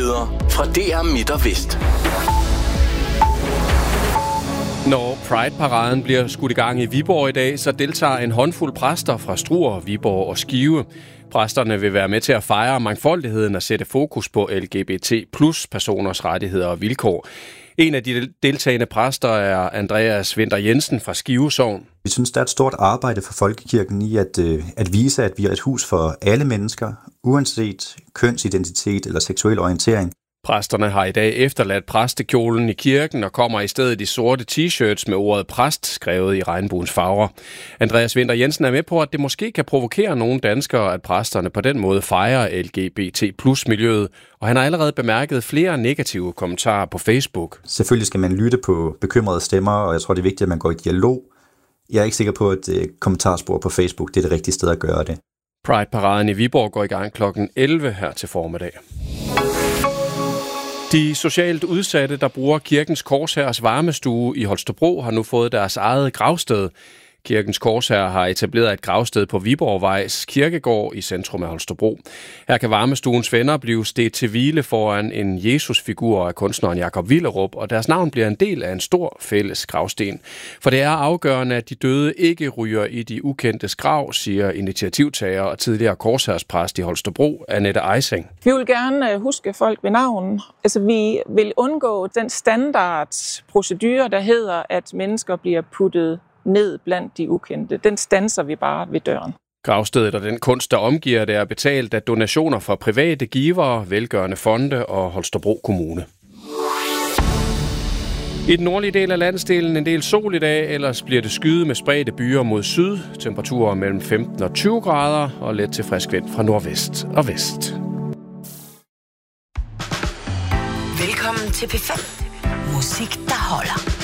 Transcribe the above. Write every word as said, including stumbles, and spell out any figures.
Nyheder fra D R Midt og Vest. Når Pride-paraden bliver skudt i gang i Viborg i dag, så deltager en håndfuld præster fra Struer, Viborg og Skive. Præsterne vil være med til at fejre mangfoldigheden og sætte fokus på L G B T plus personers rettigheder og vilkår. En af de deltagende præster er Andreas Winther Jensen fra Skive Sogn. Vi synes, der er et stort arbejde for folkekirken i at, at vise, at vi er et hus for alle mennesker, uanset kønsidentitet eller seksuel orientering. Præsterne har i dag efterladt præstekjolen i kirken og kommer i stedet i sorte t-shirts med ordet præst skrevet i regnbuens farver. Andreas Winther Jensen er med på, at det måske kan provokere nogle danskere, at præsterne på den måde fejrer L G B T plus miljøet, og han har allerede bemærket flere negative kommentarer på Facebook. Selvfølgelig skal man lytte på bekymrede stemmer, og jeg tror, det er vigtigt, at man går i dialog. Jeg er ikke sikker på, at kommentarspor på Facebook det er det rigtige sted at gøre det. Pride-paraden i Viborg går i gang klokken elleve her til formiddag. De socialt udsatte, der bruger Kirkens Korshærs varmestue i Holstebro, har nu fået deres eget gravsted. Kirkens Korshær har etableret et gravsted på Viborgvejs kirkegård i centrum af Holstebro. Her kan varmestuens venner blive stedt til hvile foran en Jesusfigur af kunstneren Jakob Willerup, og deres navn bliver en del af en stor fælles gravsten. For det er afgørende, at de døde ikke ryger i de ukendtes grav, siger initiativtager og tidligere korshærspræst i Holstebro, Annette Eising. Vi vil gerne huske folk ved navn. Altså, vi vil undgå den standardprocedure, der hedder, at mennesker bliver puttet ned blandt de ukendte. Den standser vi bare ved døren. Gravstedet og den kunst, der omgiver det, er betalt af donationer fra private givere, velgørende fonde og Holstebro Kommune. I den nordlige del af landsdelen en del sol i dag, ellers bliver det skyet med spredte byer mod syd. Temperaturer mellem femten og tyve grader og let til frisk vind fra nordvest og vest. Velkommen til P fem. Musik, der holder.